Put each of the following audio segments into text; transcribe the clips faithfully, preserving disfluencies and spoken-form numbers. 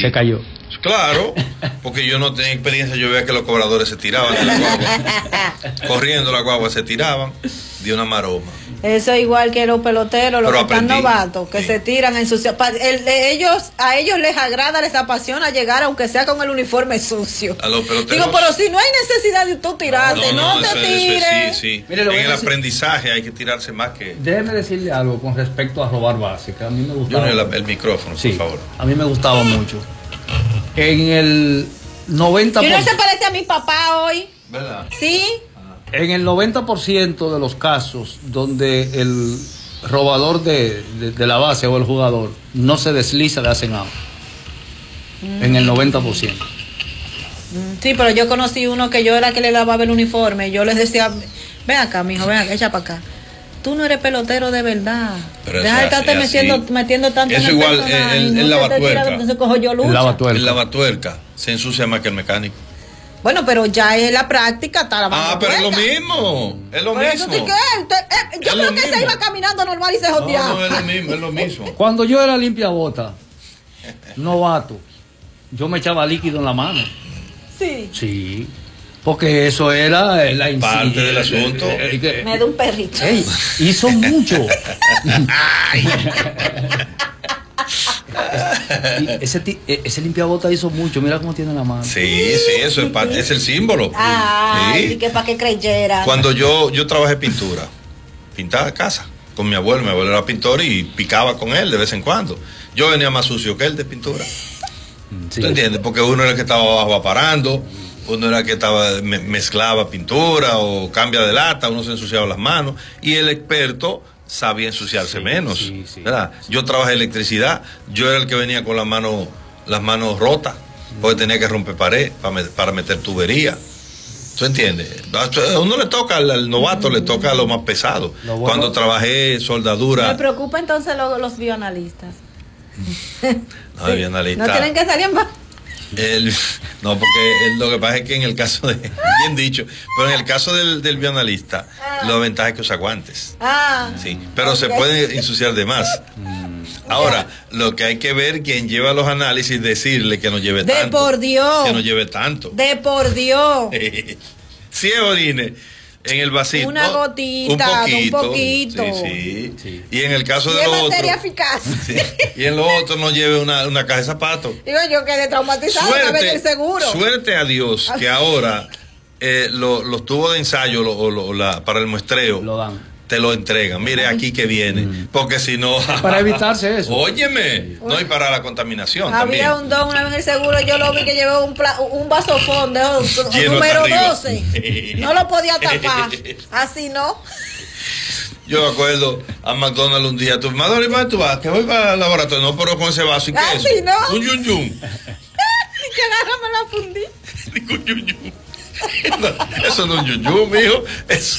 Se cayó. Claro, porque yo no tenía experiencia, yo veía que los cobradores se tiraban de la guagua. Corriendo la guagua se tiraban de una maroma. Eso es igual que los peloteros, los Pero que aprendí. están novatos, que Sí. se tiran en sucio. Pa- el- de ellos, a ellos les agrada, les apasiona llegar, aunque sea con el uniforme sucio. A los peloteros. Digo, pero si no hay necesidad de tú tirarte, no, te eso, eso es- tires. sí, sí. Mire, lo en voy a el decir- aprendizaje hay que tirarse más que. Déjeme decirle algo con respecto a robar básica. A mí me gustaba. Junior, el, el micrófono, Sí, por favor. a mí me gustaba mucho. En el noventa por Junior ciento, se parece a mi papá hoy. ¿Verdad? ¿Sí? en el noventa por ciento de los casos donde el robador de, de, de la base o el jugador no se desliza, le hacen out. Mm. En el noventa por ciento. Sí, pero yo conocí uno que yo era que le lavaba el uniforme. Yo les decía, ven acá, mijo, ven acá, echa para acá. Tú no eres pelotero de verdad. Pero Deja de eso estarte es metiendo, así. metiendo tanto Eso en el igual, personaje, el- y el no te- te lavatuerca. tiras, entonces cojo yo lucha. El lavatuerca. El lavatuerca se ensucia más que el mecánico. Bueno, pero ya es la práctica, está lavando Ah, pero es lo tuerca. mismo. Es lo Por eso mismo. sí que, usted, eh, yo Es creo lo que se mismo. iba caminando normal y se No, jodiaba. no, es lo mismo, es lo mismo. Cuando yo era limpia bota, novato, yo me echaba líquido en la mano. Sí. Sí. Porque eso era eh, la Parte insignia, del asunto. eh, eh, eh, Me da un perrito. Ey, hizo mucho. Y ese, ti- eh, ese limpiabota hizo mucho. Mira cómo tiene la mano. Sí, sí, eso es, parte- es el símbolo. Ay, Sí. que para que creyera. Cuando yo, yo trabajé pintura, pintaba casa con mi abuelo, mi abuelo era pintor y picaba con él de vez en cuando. Yo venía más sucio que él de pintura. Sí. ¿Tú entiendes? Porque uno era el que estaba abajo aparando, uno era el que estaba me- mezclaba pintura o cambia de lata, uno se ensuciaba las manos y el experto sabía ensuciarse Sí, menos, sí, sí. ¿verdad? Yo trabajé electricidad, yo era el que venía con las manos las manos rotas, porque tenía que romper pared para, me- para meter tubería. ¿Tú entiendes? A uno le toca, al, al novato le toca lo más pesado. Lo bueno- Cuando trabajé soldadura, Me preocupa entonces lo- los bioanalistas. no, había analista. No tienen que salir en ba- El- no, porque el- lo que pasa es que en el caso de, bien dicho, pero en el caso del, del bioanalista, la ventaja es que usa guantes. Ah. Sí, pero se Ok. puede ensuciar de más. Ahora, lo que hay que ver quien lleva los análisis, decirle que no lleve De tanto. por Dios. Que no lleve tanto. De por Dios. Si es orine en el vasito. Una gotita, un poquito. Sí, sí, Sí. Y en el caso Si de es los materia otros. eficaz. Sí, y en los otros no lleve una, una caja de zapatos. Digo, yo quedé traumatizado una vez del seguro. suerte a Dios que ahora eh, lo- los tubos de ensayo lo- o lo- la- para el muestreo Lo dan. te lo entregan. Mire aquí que viene. Porque si no. Para evitarse eso. Óyeme. No, y para la contaminación Había también. un don una vez en el seguro, yo lo vi que llevaba un, pla- un vasofón de Lleno número hasta arriba. doce. No lo podía tapar. Así no. Yo me acuerdo a McDonald's un día. Tú, McDonald's, ¿para tú vas? Que voy para el laboratorio. No, pero con ese vaso. ¿Y qué es Así eso? no. Un yun yun. Y que agarra me la fundí. Digo, un yun yun. No, eso no es un yun yun, mijo. Eso-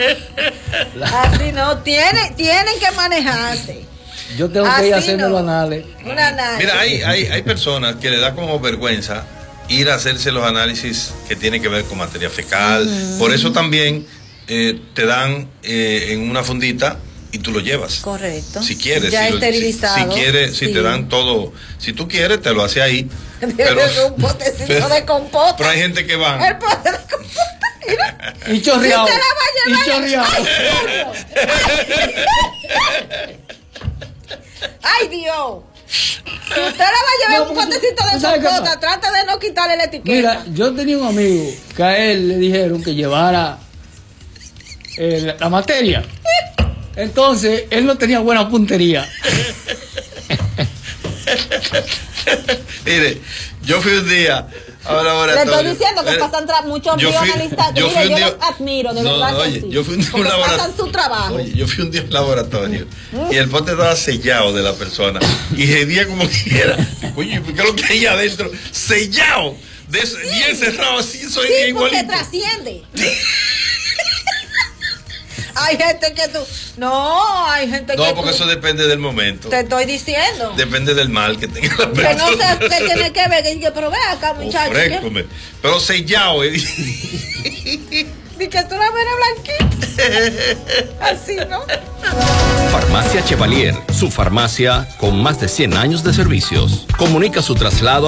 Así no. Tienen, tienen que manejarse. Yo tengo que ir a Así hacerme no. los anales. Una análisis. Mira, hay, hay, hay personas que le da como vergüenza ir a hacerse los análisis que tienen que ver con materia fecal. Por eso también eh, te dan eh, en una fundita y tú lo llevas. Correcto. Si quieres. Ya si, lo- si- esterilizado. si quieres, si Sí. te dan todo. Si tú quieres, te lo hace ahí. Tienes un potecito pero- de compota. Pero hay gente que va. El pote de compota. Mira. Y chorreado. Si usted la va a Y llevar- chorreado. ¡Ay, Dios! Si usted la va a llevar No, un porque tú- potecito ¿tú de sabes qué compota, pasa? trate de no quitarle la etiqueta. Mira, yo tenía un amigo que a él le dijeron que llevara eh, la, la materia. Entonces, él no tenía buena puntería. Mire, yo fui un día a un Le laboratorio. estoy diciendo que Eh, pasan tra- muchos yo fui- bioanalistas. yo Mire, fui un yo día- los admiro, de No, verdad que oye, sí. yo fui un día a un Porque laboratorio. pasan su trabajo. Oye, yo fui un día al laboratorio y el pote estaba sellado de la persona y gedía como quiera. Oye, ¿qué es lo que hay adentro? Sellado. De eso, bien cerrado así, soy Sí, porque igualito. trasciende. Hay gente que tú... No, hay gente que No, porque tú- eso depende del momento. Te estoy diciendo. Depende del mal que tenga la Que persona. no sé qué tiene que ver. Que dice, pero ve acá, muchacho. que- Ofrécome. Pero sellado. eh. Di que tú la ves blanquita. Así, ¿no? Farmacia Chevalier, su farmacia con más de cien años de servicios. Comunica su traslado